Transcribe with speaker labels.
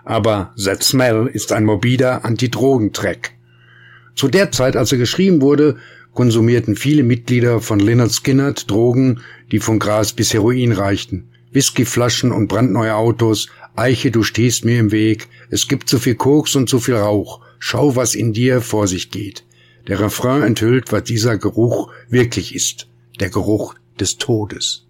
Speaker 1: aber That Smell ist ein morbider Anti-Drogen-Track. Zu der Zeit, als er geschrieben wurde, konsumierten viele Mitglieder von Lynyrd Skynyrd Drogen, die von Gras bis Heroin reichten. Whiskyflaschen und brandneue Autos, Eiche, du stehst mir im Weg, es gibt zu viel Koks und zu viel Rauch, schau, was in dir vor sich geht. Der Refrain enthüllt, was dieser Geruch wirklich ist, der Geruch des Todes.